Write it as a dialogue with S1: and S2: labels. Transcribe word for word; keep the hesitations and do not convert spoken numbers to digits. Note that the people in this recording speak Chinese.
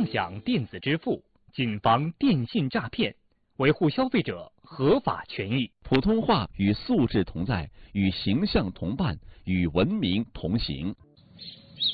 S1: 共享电子支付，谨防电信诈骗，维护消费者合法权益。
S2: 普通话与素质同在，与形象同伴，与文明同行。